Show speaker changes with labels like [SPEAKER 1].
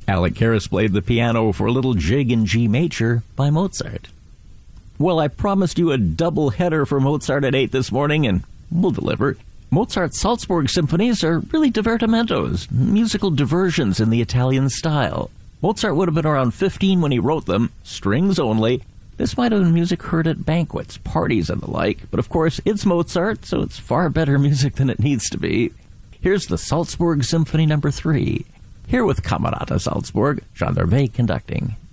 [SPEAKER 1] Alec Harris played the piano for a little jig in G major by Mozart. Well, I promised you a double header for Mozart at 8 this morning, and we'll deliver. Mozart's Salzburg symphonies are really divertimentos, musical diversions in the Italian style. Mozart would have been around 15 when he wrote them, strings only. This might have been music heard at banquets, parties, and the like, but of course it's Mozart, so it's far better music than it needs to be. Here's the Salzburg Symphony No. 3. Here with Camerata Salzburg, Jean Dervais conducting.